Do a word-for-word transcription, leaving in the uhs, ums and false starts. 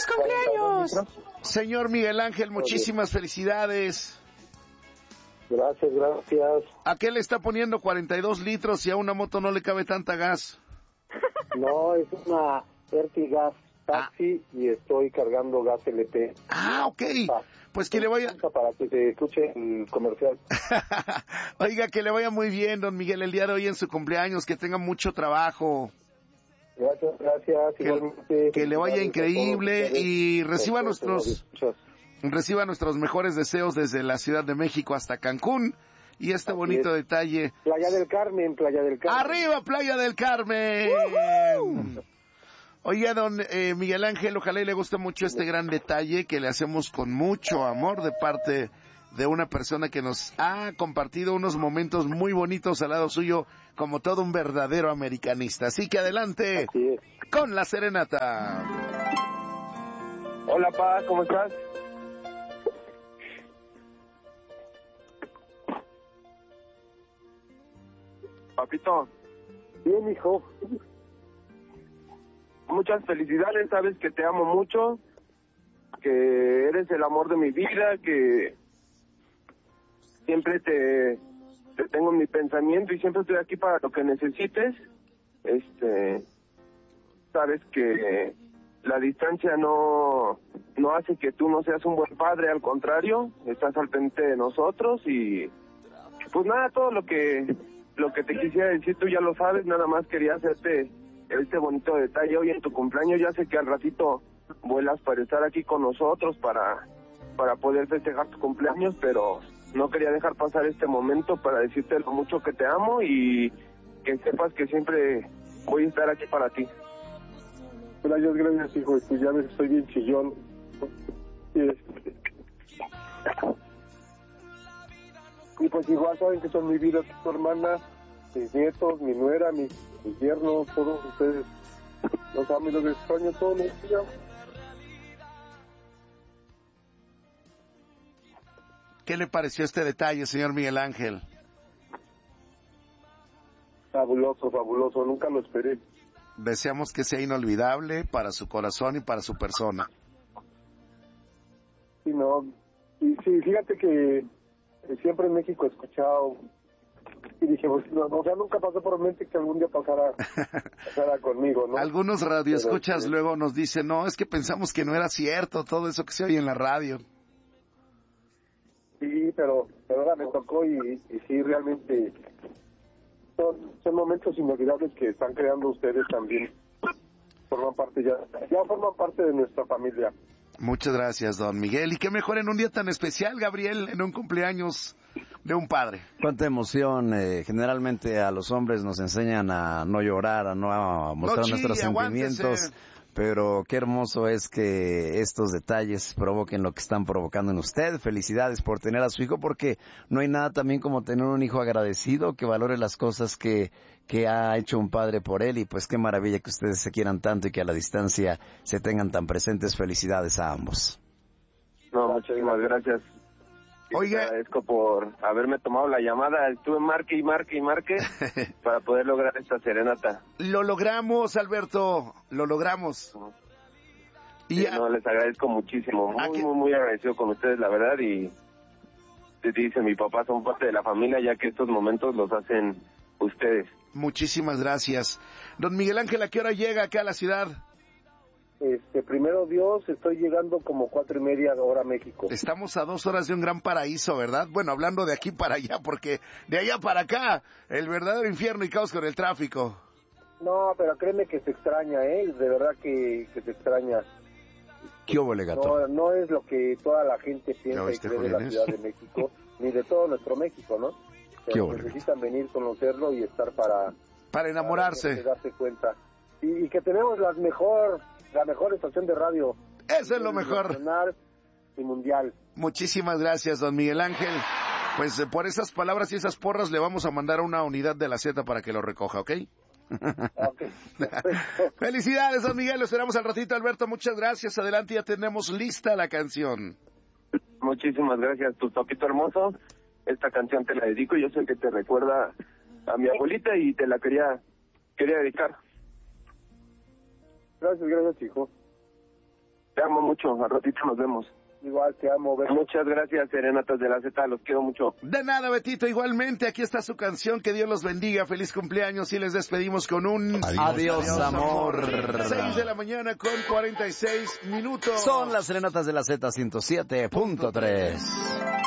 cumpleaños! Señor Miguel Ángel, muchísimas felicidades. Gracias, gracias. ¿A qué le está poniendo cuarenta y dos litros si a una moto no le cabe tanta gas? No, es una Ertigas taxi ah. y estoy cargando gas L P. Ah, ok. Pues que le vaya... Para que se escuche el comercial. Oiga, que le vaya muy bien, don Miguel, el día de hoy en su cumpleaños, que tenga mucho trabajo. Gracias, gracias. Que, igualmente, que le vaya increíble y reciba nuestros... Reciba nuestros mejores deseos desde la Ciudad de México hasta Cancún y este Así bonito es. detalle. Playa del Carmen, Playa del Carmen. ¡Arriba, Playa del Carmen! Uh-huh. Oye, don eh, Miguel Ángel, ojalá y le guste mucho este gran detalle que le hacemos con mucho amor de parte de una persona que nos ha compartido unos momentos muy bonitos al lado suyo como todo un verdadero americanista. Así que adelante Así es. Con la serenata. Hola, pa, ¿cómo estás? Papito. Bien, hijo. Muchas felicidades, sabes que te amo mucho, que eres el amor de mi vida, que siempre te, te tengo en mi pensamiento y siempre estoy aquí para lo que necesites. Este, sabes que la distancia no, no hace que tú no seas un buen padre, al contrario, estás al pendiente de nosotros y pues nada, todo lo que... Lo que te quisiera decir, tú ya lo sabes, nada más quería hacerte este bonito detalle hoy en tu cumpleaños. Ya sé que al ratito vuelas para estar aquí con nosotros, para, para poder festejar tu cumpleaños, pero no quería dejar pasar este momento para decirte lo mucho que te amo y que sepas que siempre voy a estar aquí para ti. Gracias, gracias, hijo, y pues ya ves, soy bien chillón. Y, este... y pues igual saben que son mi vida, tu hermana, mis nietos, mi nuera, mis, mis yernos, todos ustedes. Los amo y los extraño todos los días. ¿Qué le pareció este detalle, señor Miguel Ángel? Fabuloso, fabuloso, nunca lo esperé. Deseamos que sea inolvidable para su corazón y para su persona. Sí, no, y sí, fíjate que siempre en México he escuchado y dije, pues, no, o sea, nunca pasó por mi mente que algún día pasara, pasara conmigo, ¿no? Algunos radioescuchas Pero, luego nos dicen, no, es que pensamos que no era cierto todo eso que se oye en la radio. Sí, pero, pero ahora me tocó y, y sí, realmente son, son momentos inolvidables que están creando ustedes también. Forman parte ya, ya forman parte de nuestra familia. Muchas gracias, don Miguel. Y qué mejor en un día tan especial, Gabriel, en un cumpleaños de un padre. Cuánta emoción. Eh, generalmente a los hombres nos enseñan a no llorar, a no a mostrar no, chille, nuestros sentimientos. Aguántese. Pero qué hermoso es que estos detalles provoquen lo que están provocando en usted. Felicidades por tener a su hijo, porque no hay nada también como tener un hijo agradecido, que valore las cosas que, que ha hecho un padre por él. Y pues qué maravilla que ustedes se quieran tanto y que a la distancia se tengan tan presentes. Felicidades a ambos. No, muchísimas gracias. Oiga, te agradezco por haberme tomado la llamada. Estuve marque y marque y marque para poder lograr esta serenata. Lo logramos, Alberto, lo logramos. Uh-huh. Y sí, a... no, les agradezco muchísimo, muy, muy, muy agradecido con ustedes, la verdad, y te dice mi papá, son parte de la familia, ya que estos momentos los hacen ustedes. Muchísimas gracias. Don Miguel Ángel, ¿a qué hora llega acá a la ciudad? Este, primero Dios, estoy llegando como cuatro y media hora México. Estamos a dos horas de un gran paraíso, ¿verdad? Bueno, hablando de aquí para allá, porque de allá para acá, el verdadero infierno y caos con el tráfico. No, pero créeme que se extraña, ¿eh? De verdad que, que se extraña. ¿Qué hubo, gato? No, no es lo que toda la gente piensa y cree de la Ciudad de México, ni de todo nuestro México, ¿no? ¿Qué hubo, necesitan venir, conocerlo y estar para... Para enamorarse. Para darse cuenta. Y, y que tenemos las mejor... la mejor estación de radio. Eso es lo mejor. Nacional y mundial. Muchísimas gracias, don Miguel Ángel. Pues eh, por esas palabras y esas porras le vamos a mandar a una unidad de la Z para que lo recoja, ¿ok? Okay. Felicidades, don Miguel. Lo esperamos al ratito, Alberto. Muchas gracias. Adelante, ya tenemos lista la canción. Muchísimas gracias, tu topito hermoso. Esta canción te la dedico. Yo sé que te recuerda a mi abuelita y te la quería, quería dedicar. Gracias, gracias, hijo. Te amo mucho, al ratito nos vemos. Igual te amo, Beto. Muchas gracias, Serenatas de la Z, los quiero mucho. De nada, Betito, igualmente, aquí está su canción, que Dios los bendiga, feliz cumpleaños, y les despedimos con un... Adiós, Adiós amor. seis de la mañana con cuarenta y seis minutos. Son las Serenatas de la Z ciento siete punto tres.